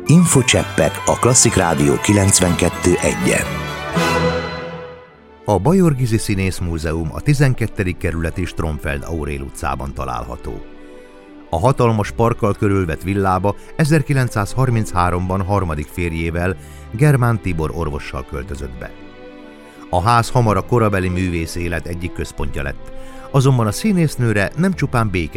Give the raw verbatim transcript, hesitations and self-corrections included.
Infocseppek a Klasszik Rádió kilencvenkettő egyen. A Bajor Gizi Színészmúzeum a tizenkettedik kerületi Stromfeld Aurél utcában található. A hatalmas parkkal körülvett villába ezerkilencszázharmincháromban harmadik férjével, Germán Tibor orvossal költözött be. A ház hamar a korabeli művész élet egyik központja lett, azonban a színésznőre nem csupán